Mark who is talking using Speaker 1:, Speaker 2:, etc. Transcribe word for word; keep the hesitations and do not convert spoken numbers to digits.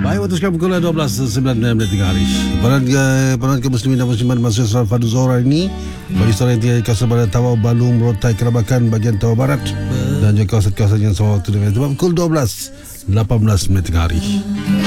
Speaker 1: Baik, waktu sekarang pukul dua belas sembilan menit tengah hari. Para para kaum muslimin dan muslimat masa salat fardu zuhur ini bagi saudara yang di kawasan Barat Tawau, Balung, Merontai, Kerabakan, bagian Tawau Barat dan juga kawasan-kawasan yang sama waktu dengan sebab pukul dua belas lapan belas menit tengah hari.